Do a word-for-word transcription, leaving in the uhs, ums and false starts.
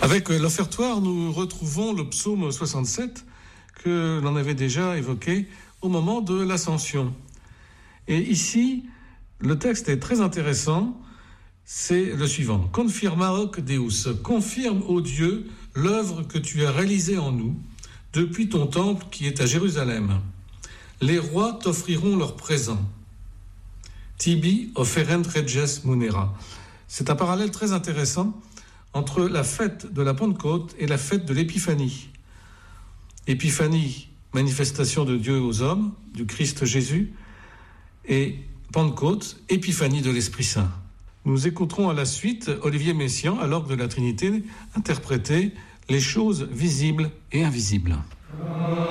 Avec l'offertoire, nous retrouvons le psaume soixante-sept que l'on avait déjà évoqué au moment de l'Ascension. Et ici, le texte est très intéressant, c'est le suivant. « Confirma hoc Deus » confirme, ô Dieu, l'œuvre que tu as réalisée en nous depuis ton temple qui est à Jérusalem. Les rois t'offriront leurs présents. Tibi offerent reges munera. C'est un parallèle très intéressant entre la fête de la Pentecôte et la fête de l'Épiphanie. Épiphanie, manifestation de Dieu aux hommes, du Christ Jésus, et Pentecôte, épiphanie de l'Esprit Saint. Nous écouterons à la suite Olivier Messiaen, à l'orgue de la Trinité, interpréter les choses visibles et invisibles.